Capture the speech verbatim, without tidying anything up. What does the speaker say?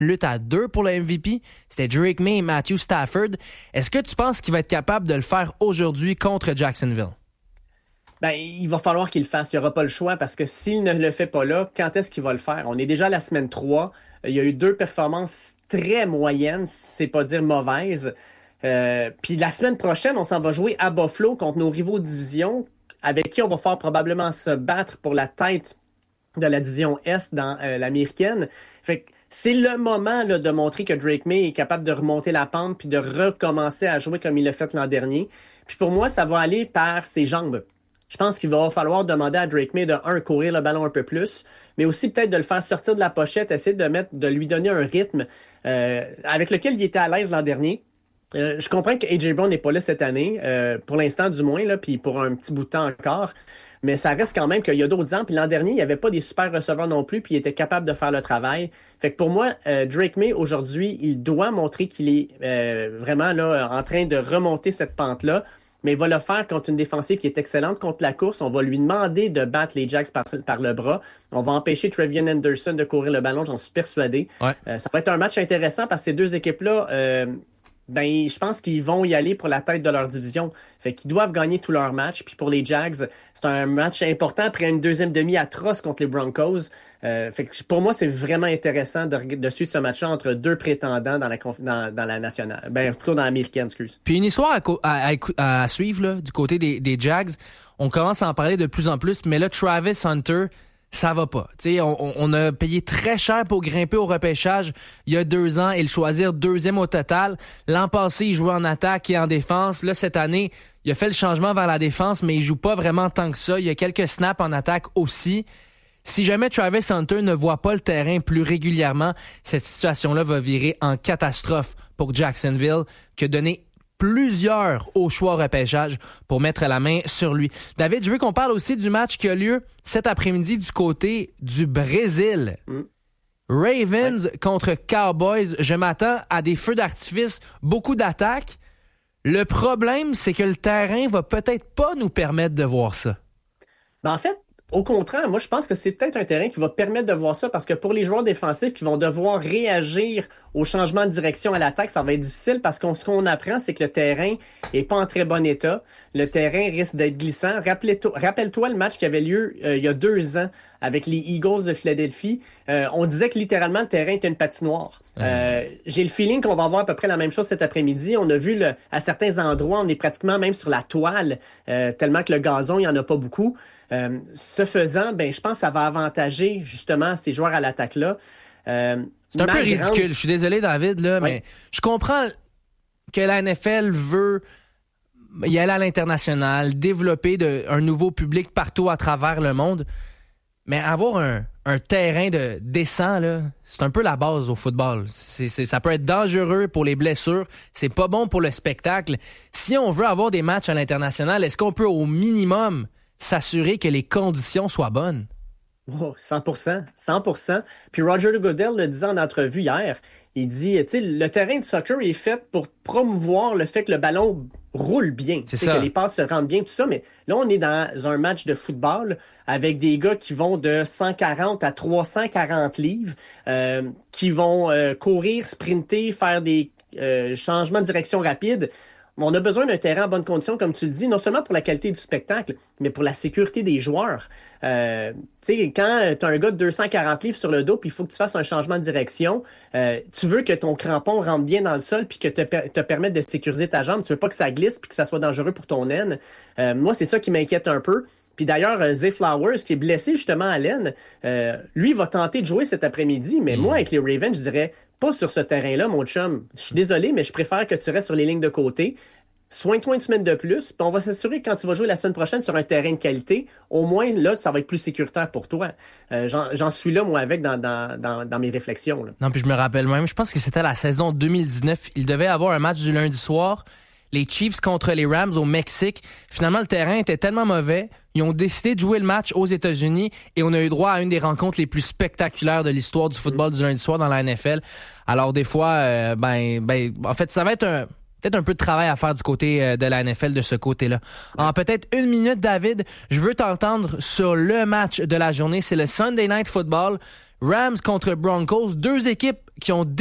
lutte à deux pour le M V P. C'était Drake May et Matthew Stafford. Est-ce que tu penses qu'il va être capable de le faire aujourd'hui contre Jacksonville? Ben, il va falloir qu'il le fasse. Il n'y aura pas le choix parce que s'il ne le fait pas là, quand est-ce qu'il va le faire? On est déjà à la semaine trois. Il y a eu deux performances très moyennes, c'est pas dire mauvaises. Euh, puis la semaine prochaine, on s'en va jouer à Buffalo contre nos rivaux de division avec qui on va fort probablement se battre pour la tête de la division Est dans euh, l'américaine. Fait que c'est le moment là, de montrer que Drake May est capable de remonter la pente puis de recommencer à jouer comme il l'a fait l'an dernier. Puis pour moi, ça va aller par ses jambes. Je pense qu'il va falloir demander à Drake May de, un, courir le ballon un peu plus, mais aussi peut-être de le faire sortir de la pochette, essayer de mettre, de lui donner un rythme euh, avec lequel il était à l'aise l'an dernier. Euh, je comprends que A J Brown n'est pas là cette année, euh, pour l'instant du moins, là, puis pour un petit bout de temps encore, mais ça reste quand même qu'il y a d'autres ans, puis l'an dernier, il n'y avait pas des super receveurs non plus, puis il était capable de faire le travail. Fait que pour moi, euh, Drake May, aujourd'hui, il doit montrer qu'il est euh, vraiment là en train de remonter cette pente-là. Mais il va le faire contre une défensive qui est excellente contre la course. On va lui demander de battre les Jags par, par le bras. On va empêcher Trevion Henderson de courir le ballon, j'en suis persuadé. Ouais. Euh, ça va être un match intéressant parce que ces deux équipes-là, euh, ben, je pense qu'ils vont y aller pour la tête de leur division. Fait qu'ils doivent gagner tous leurs matchs. Puis pour les Jags, c'est un match important après une deuxième demi atroce contre les Broncos. Euh, fait que pour moi, c'est vraiment intéressant de, de suivre ce match-là entre deux prétendants dans la, dans, dans la nationale. Ben, plutôt dans l'américaine, excuse. Puis une histoire à, à, à suivre là, du côté des, des Jags. On commence à en parler de plus en plus, mais là, Travis Hunter, ça va pas. T'sais, on, on a payé très cher pour grimper au repêchage il y a deux ans et le choisir deuxième au total. L'an passé, il jouait en attaque et en défense. Là, cette année, il a fait le changement vers la défense, mais il joue pas vraiment tant que ça. Il y a quelques snaps en attaque aussi. Si jamais Travis Hunter ne voit pas le terrain plus régulièrement, cette situation-là va virer en catastrophe pour Jacksonville, qui a donné plusieurs au choix au repêchage pour mettre la main sur lui. David, je veux qu'on parle aussi du match qui a lieu cet après-midi du côté du Brésil. Mm. Ravens ouais. contre Cowboys. Je m'attends à des feux d'artifice, beaucoup d'attaques. Le problème, c'est que le terrain va peut-être pas nous permettre de voir ça. Ben en fait, au contraire, moi, je pense que c'est peut-être un terrain qui va permettre de voir ça parce que pour les joueurs défensifs qui vont devoir réagir au changement de direction à l'attaque, ça va être difficile parce qu'on ce qu'on apprend, c'est que le terrain est pas en très bon état. Le terrain risque d'être glissant. Rappelle-toi, rappelle-toi le match qui avait lieu euh, il y a deux ans avec les Eagles de Philadelphie. Euh, on disait que littéralement, le terrain était une patinoire. Mmh. Euh, j'ai le feeling qu'on va avoir à peu près la même chose cet après-midi. On a vu le, à certains endroits, on est pratiquement même sur la toile, euh, tellement que le gazon, il n'y en a pas beaucoup. Euh, ce faisant, ben, je pense que ça va avantager justement ces joueurs à l'attaque-là. Euh, C'est un peu ridicule. Grande... Je suis désolé, David, là, oui. mais je comprends que la N F L veut y aller à l'international, développer de, un nouveau public partout à travers le monde. Mais avoir un, un terrain de décent, là, c'est un peu la base au football. C'est, c'est, ça peut être dangereux pour les blessures. C'est pas bon pour le spectacle. Si on veut avoir des matchs à l'international, est-ce qu'on peut au minimum s'assurer que les conditions soient bonnes? Oh, cent pour cent. cent pour cent. Puis Roger Goodell le disait en entrevue hier. Il dit, tu sais, le terrain de soccer est fait pour promouvoir le fait que le ballon roule bien. C'est ça. Que les passes se rendent bien, tout ça. Mais là, on est dans un match de football avec des gars qui vont de cent quarante à trois cent quarante livres, euh, qui vont euh, courir, sprinter, faire des euh, changements de direction rapides. On a besoin d'un terrain en bonne condition, comme tu le dis, non seulement pour la qualité du spectacle, mais pour la sécurité des joueurs. Euh, tu sais, quand tu as un gars de deux cent quarante livres sur le dos, puis il faut que tu fasses un changement de direction, euh, tu veux que ton crampon rentre bien dans le sol, puis que te, te permette de sécuriser ta jambe. Tu veux pas que ça glisse, puis que ça soit dangereux pour ton aine. Euh, moi, c'est ça qui m'inquiète un peu. Puis d'ailleurs, euh, Zay Flowers, qui est blessé justement à l'aine, euh, lui va tenter de jouer cet après-midi, mais mmh. moi, avec les Ravens, je dirais... pas sur ce terrain-là, mon chum. Je suis désolé, mais je préfère que tu restes sur les lignes de côté. Soigne-toi une semaine de plus, puis on va s'assurer que quand tu vas jouer la semaine prochaine sur un terrain de qualité, au moins, là, ça va être plus sécuritaire pour toi. Euh, j'en, j'en suis là, moi, avec, dans, dans, dans, dans mes réflexions. Là. Non, puis je me rappelle même, je pense que c'était la saison deux mille dix-neuf. Il devait avoir un match du lundi soir, les Chiefs contre les Rams au Mexique. Finalement, le terrain était tellement mauvais, ils ont décidé de jouer le match aux États-Unis et on a eu droit à une des rencontres les plus spectaculaires de l'histoire du football du lundi soir dans la N F L. Alors des fois, euh, ben, ben, en fait, ça va être un, peut-être un peu de travail à faire du côté de la N F L de ce côté-là. En peut-être une minute, David, je veux t'entendre sur le match de la journée. C'est le Sunday Night Football. Rams contre Broncos, deux équipes qui ont